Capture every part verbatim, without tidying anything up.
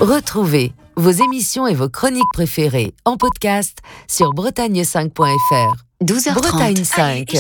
Retrouvez vos émissions et vos chroniques préférées en podcast sur bretagne cinq point f r. douze heures trente. Bretagne cinq.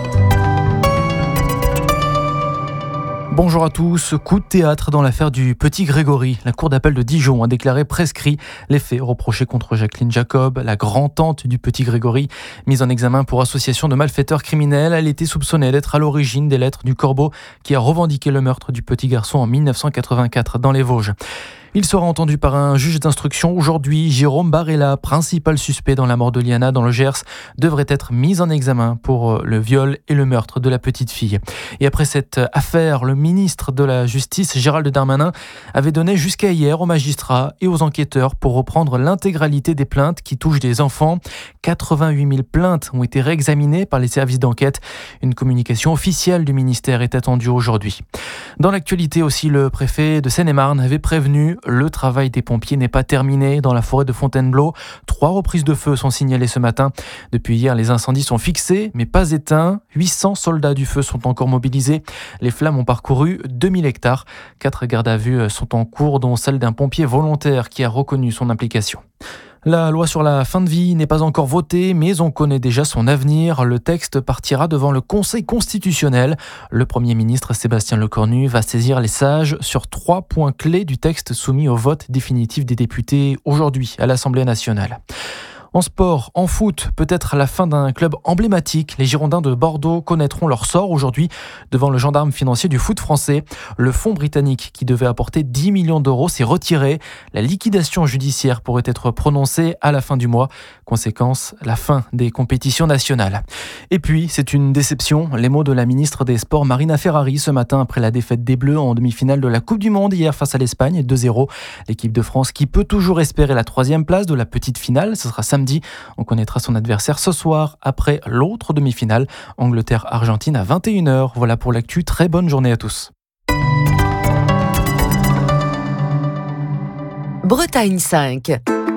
Bonjour à tous. Coup de théâtre dans l'affaire du petit Grégory. La cour d'appel de Dijon a déclaré prescrit les faits reprochés contre Jacqueline Jacob, la grand-tante du petit Grégory. Mise en examen pour association de malfaiteurs criminels, elle était soupçonnée d'être à l'origine des lettres du corbeau qui a revendiqué le meurtre du petit garçon en dix-neuf cent quatre-vingt-quatre dans les Vosges. Il sera entendu par un juge d'instruction aujourd'hui. Jérôme Barella, principal suspect dans la mort de Liana dans le Gers, devrait être mis en examen pour le viol et le meurtre de la petite fille. Et après cette affaire, le ministre de la Justice, Gérald Darmanin, avait donné jusqu'à hier aux magistrats et aux enquêteurs pour reprendre l'intégralité des plaintes qui touchent des enfants. quatre-vingt-huit mille plaintes ont été réexaminées par les services d'enquête. Une communication officielle du ministère est attendue aujourd'hui. Dans l'actualité aussi, le préfet de Seine-et-Marne avait prévenu: le travail des pompiers n'est pas terminé dans la forêt de Fontainebleau. Trois reprises de feu sont signalées ce matin. Depuis hier, les incendies sont fixés mais pas éteints. huit cents soldats du feu sont encore mobilisés. Les flammes ont parcouru deux mille hectares. Quatre gardes à vue sont en cours, dont celle d'un pompier volontaire qui a reconnu son implication. La loi sur la fin de vie n'est pas encore votée, mais on connaît déjà son avenir. Le texte partira devant le Conseil constitutionnel. Le Premier ministre Sébastien Lecornu va saisir les sages sur trois points clés du texte soumis au vote définitif des députés aujourd'hui à l'Assemblée nationale. En sport, en foot, peut-être la fin d'un club emblématique. Les Girondins de Bordeaux connaîtront leur sort aujourd'hui devant le gendarme financier du foot français. Le fonds britannique qui devait apporter dix millions d'euros s'est retiré. La liquidation judiciaire pourrait être prononcée à la fin du mois. Conséquence, la fin des compétitions nationales. Et puis, c'est une déception. Les mots de la ministre des Sports, Marina Ferrari, ce matin après la défaite des Bleus en demi-finale de la Coupe du Monde hier face à l'Espagne, deux zéro. L'équipe de France qui peut toujours espérer la troisième place de la petite finale. Ce sera samedi. On connaîtra son adversaire ce soir après l'autre demi-finale, Angleterre-Argentine à vingt et une heures. Voilà pour l'actu, très bonne journée à tous. Bretagne cinq.